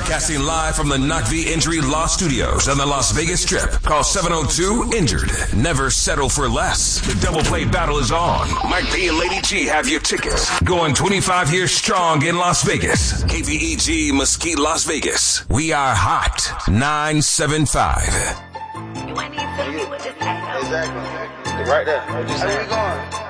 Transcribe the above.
Broadcasting live from the Knock V Injury Law Studios on the Las Vegas Strip. Call 702-INJURED. Never settle for less. The double play battle is on. Mike P and Lady G have your tickets. Going 25 years strong in Las Vegas. KVEG Mesquite, Las Vegas. We are hot. 975. You ain't even with this thing. Exactly. Right there. Where we going?